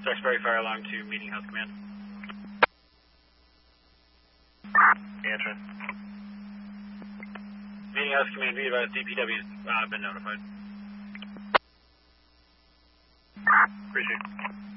Duxbury Fire Alarm to Meeting House Command. Answering. Meeting House Command, be advised DPW's been notified. Appreciate it.